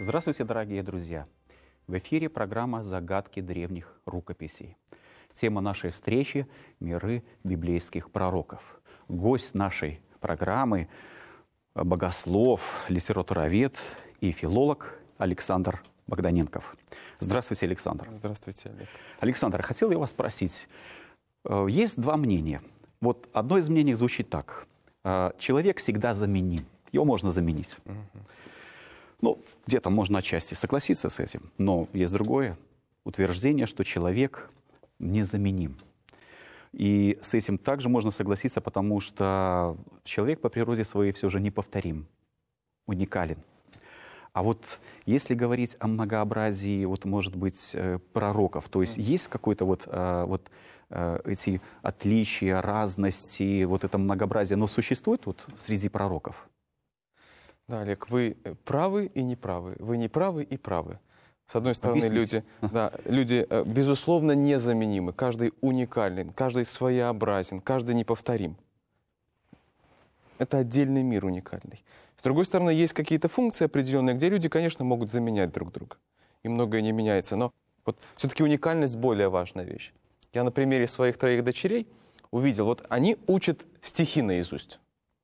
Здравствуйте, дорогие друзья! В эфире программа «Загадки древних рукописей». Тема нашей встречи — миры библейских пророков. Гость нашей программы — богослов, литературовед и филолог Александр Богданенков. Здравствуйте, Александр. Здравствуйте, Олег. Александр, хотел я вас спросить. Есть два мнения. Вот одно из мнений звучит так. Человек всегда заменим. Его можно заменить. Ну, где-то можно отчасти согласиться с этим, но есть другое утверждение, что человек незаменим. И с этим также можно согласиться, потому что человек по природе своей все же неповторим, уникален. А вот если говорить о многообразии, вот, может быть, пророков, то есть есть какое-то эти отличия, разности, вот это многообразие, оно существует вот среди пророков? Да, Олег, вы правы и не правы. Вы не правы и правы. С одной стороны, люди, безусловно, незаменимы. Каждый уникален, каждый своеобразен, каждый неповторим. Это отдельный мир уникальный. С другой стороны, есть какие-то функции определенные, где люди, конечно, могут заменять друг друга. И многое не меняется. Но вот все-таки уникальность более важная вещь. Я на примере своих 3 дочерей увидел, вот они учат стихи наизусть.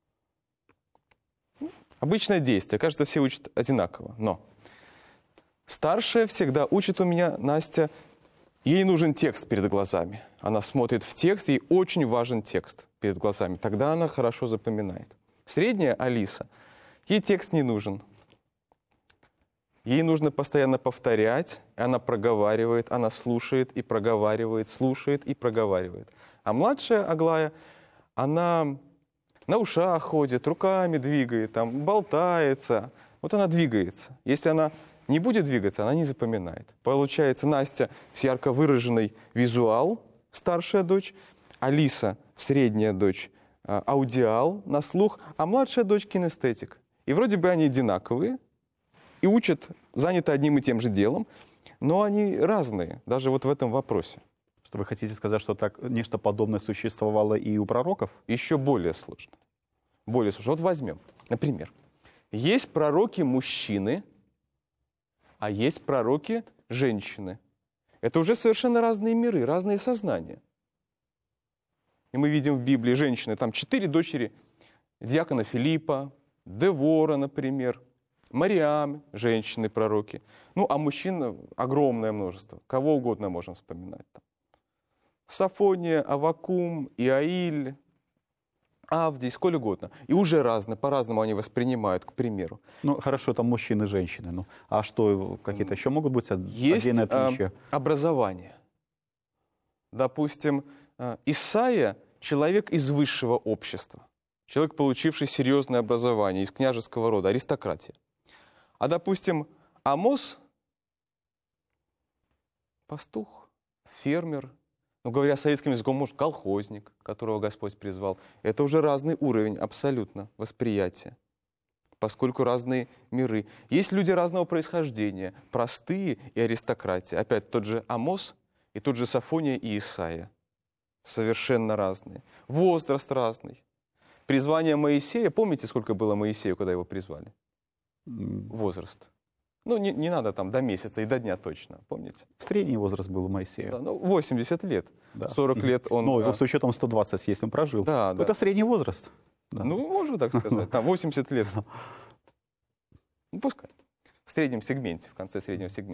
Обычное действие. Кажется, все учат одинаково. Но старшая всегда учит у меня, Настя, ей нужен текст перед глазами. Она смотрит в текст, ей очень важен текст перед глазами. Тогда она хорошо запоминает. Средняя, Алиса, ей текст не нужен. Ей нужно постоянно повторять, она проговаривает, она слушает и проговаривает, слушает и проговаривает. А младшая, Аглая, она на ушах ходит, руками двигает, там, болтается. Вот она двигается. Если она не будет двигаться, она не запоминает. Получается, Настя с ярко выраженной визуал, старшая дочь, Алиса, средняя дочь, аудиал на слух, а младшая дочь кинестетик. И вроде бы они одинаковые и учат, заняты одним и тем же делом, но они разные, даже вот в этом вопросе. Что вы хотите сказать, что так нечто подобное существовало и у пророков? Еще более сложно. Более сложно. Вот возьмем, например, есть пророки-мужчины, а есть пророки-женщины. Это уже совершенно разные миры, разные сознания. И мы видим в Библии женщины, там 4 дочери диакона Филиппа, Девора, например, Мариам, женщины-пророки. Ну, а мужчин огромное множество. Кого угодно можем вспоминать там. Сафония, Аввакум, Иаиль, Авдий, сколь угодно. И уже по-разному они воспринимают, к примеру. Ну, хорошо, там мужчины и женщины. Ну, а что, какие-то еще могут быть отдельные отличия? Есть образование. Допустим, Исаия – человек из высшего общества. Человек, получивший серьезное образование, из княжеского рода, аристократия. А, допустим, Амос – пастух, фермер. Ну, говоря советским языком, может, колхозник, которого Господь призвал. Это уже разный уровень абсолютно восприятия, поскольку разные миры. Есть люди разного происхождения, простые и аристократия. Опять тот же Амос и тот же Сафония и Исаия. Совершенно разные. Возраст разный. Призвание Моисея, помните, сколько было Моисею, когда его призвали? Возраст. Ну, не надо там до месяца и до дня точно, помните? Средний возраст был у Моисея. Да, ну, 80 лет. Да. 40 лет он... Ну, с учетом 120, если он прожил. Да, да. Это средний возраст. Да. Ну, можно так сказать. Там 80 лет. Ну, пускай. В среднем сегменте, в конце среднего сегмента.